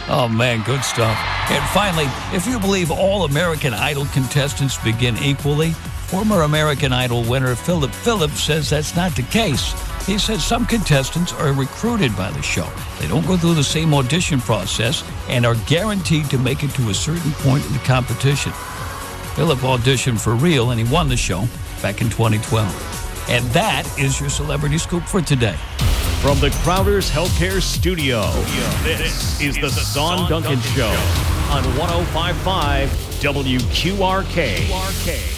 Oh, man, good stuff. And finally, if you believe all American Idol contestants begin equally, former American Idol winner Philip Phillips says that's not the case. He says some contestants are recruited by the show. They don't go through the same audition process and are guaranteed to make it to a certain point in the competition. Philip auditioned for real, and he won the show back in 2012. And that is your Celebrity Scoop for today. From the Crowder's Healthcare Studio, this is the Sean Duncan Show on 105.5 WQRK.